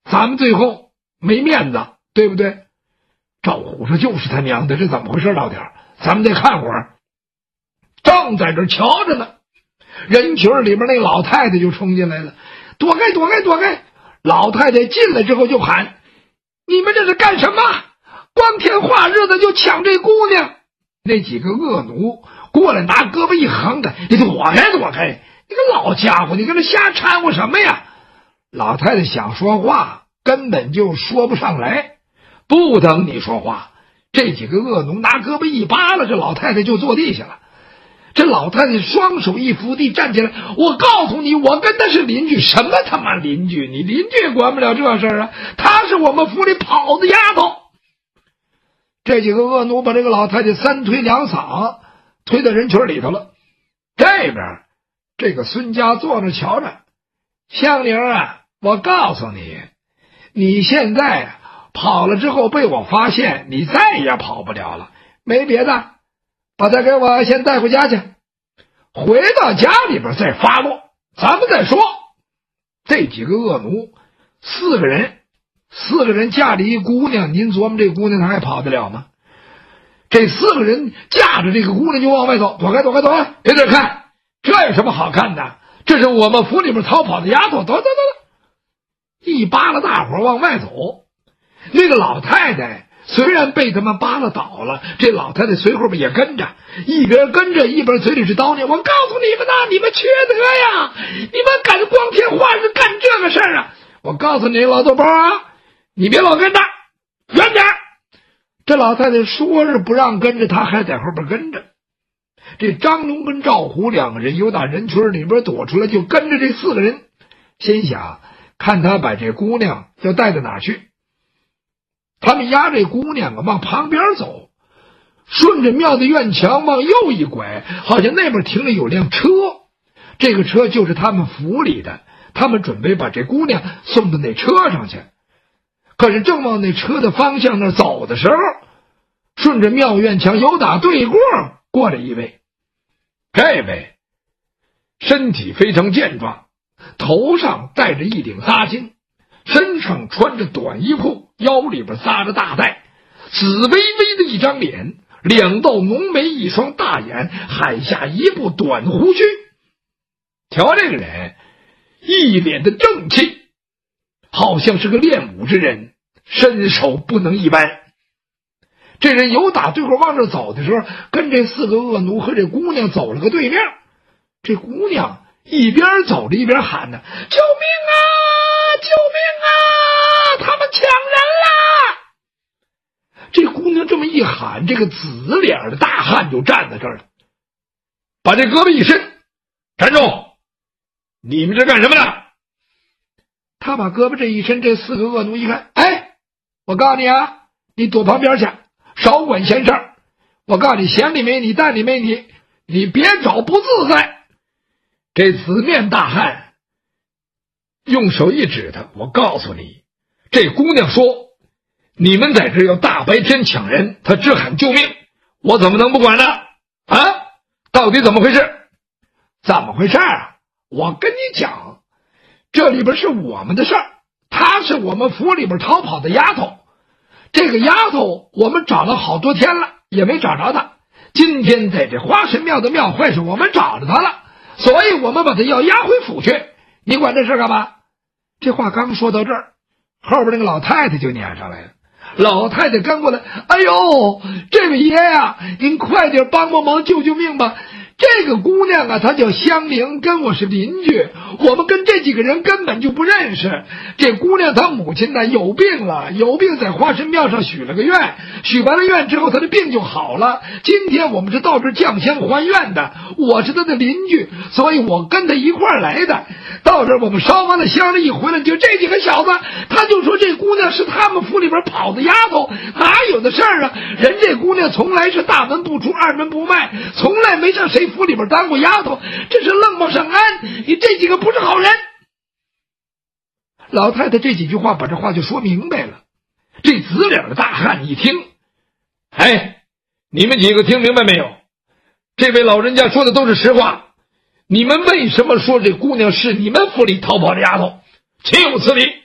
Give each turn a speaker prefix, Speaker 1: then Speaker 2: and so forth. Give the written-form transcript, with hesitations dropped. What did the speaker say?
Speaker 1: 咱们最后没面子，对不对？赵虎说：“就是他娘的，这怎么回事？老点，咱们得看会儿。”正在这瞧着呢，人群里边那老太太就冲进来了，躲开躲开躲开！老太太进来之后就喊：“你们这是干什么？光天化日的就抢这姑娘！”那几个恶奴过来拿胳膊一横的：“你躲开躲开！你个老家伙，你跟这瞎掺和什么呀？”老太太想说话，根本就说不上来。不等你说话，这几个恶奴拿胳膊一扒拉，这老太太就坐地下了。这老太太双手一扶地站起来：“我告诉你，我跟他是邻居。”“什么他妈邻居？你邻居也管不了这事啊！她是我们府里跑的丫头。”这几个恶奴把这个老太太三推两搡，推到人群里头了。这边这个孙家坐着瞧着：“香菱啊，我告诉你，你现在跑了之后被我发现，你再也跑不了了。没别的，把他给我先带回家去，回到家里边再发落，咱们再说。”这几个恶奴四个人架着一姑娘，您琢磨这姑娘她还跑得了吗？这四个人架着这个姑娘就往外走：“躲开躲开躲开！别再看，这有什么好看的？这是我们府里边逃跑的丫头，走走走走！”一扒拉大伙往外走。那个老太太虽然被他们扒拉倒了，这老太太随后边也跟着，一边跟着一边嘴里是叨念：“我告诉你们呐，你们缺德呀！你们敢光天化日干这个事儿啊！我告诉你，老豆包啊，你别老跟着，远点！”这老太太说是不让跟着，她还在后边跟着。这张龙跟赵虎两个人由打人群里边躲出来，就跟着这四个人，心想看他把这姑娘要带到哪儿去。他们押这姑娘啊往旁边走，顺着庙的院墙往右一拐，好像那边停了有辆车，这个车就是他们府里的，他们准备把这姑娘送到那车上去。可是正往那车的方向那走的时候，顺着庙院墙有打对过来一位。这位身体非常健壮，头上戴着一顶纱巾，身上穿着短衣裤，腰里边撒着大带，紫微微的一张脸，两道浓眉，一双大眼，海下一部短胡须。瞧这个人一脸的正气，好像是个练武之人，身手不能一般。这人由打对过往这走的时候，跟这四个恶奴和这姑娘走了个对面。这姑娘一边走着一边喊呢：“救命啊！救命啊！他们抢人了！”这姑娘这么一喊，这个紫脸的大汉就站在这儿了，把这胳膊一伸：“站住！你们这干什么呢？”他把胳膊这一伸，这四个恶奴一看：“哎，我告诉你啊，你躲旁边去，少管闲事儿。我告诉你，闲里没你，蛋里没你，你别找不自在。”这紫面大汉用手一指他：“我告诉你，这姑娘说你们在这要大白天抢人，她直喊救命，我怎么能不管呢？啊，到底怎么回事？”“怎么回事啊？我跟你讲，这里边是我们的事儿，她是我们府里边逃跑的丫头。这个丫头我们找了好多天了，也没找着她。今天在这花神庙的庙会上，我们找着她了，所以我们把她要押回府去。你管这事干嘛？”这话刚说到这儿，后边那个老太太就撵上来了。老太太跟过来：“哎呦，这位爷呀，您快点帮帮忙，救救命吧！这个姑娘啊，她叫香菱，跟我是邻居，我们跟这几个人根本就不认识。这姑娘她母亲呢有病了，有病在花神庙上许了个愿，许完了愿之后，她的病就好了。今天我们是到这降香还愿的，我是她的邻居，所以我跟她一块儿来的。到这儿我们烧完了香了，一回来就这几个小子，他就说这姑娘是他们府里边跑的丫头，哪有的事儿啊？人这姑娘从来是大门不出二门不迈，从来没上谁府里边当过丫头，这是愣冒上岸，你这几个不是好人。”老太太这几句话把这话就说明白了。这紫脸的大汉一听：“哎，你们几个听明白没有？这位老人家说的都是实话，你们为什么说这姑娘是你们府里逃跑的丫头？岂有此理！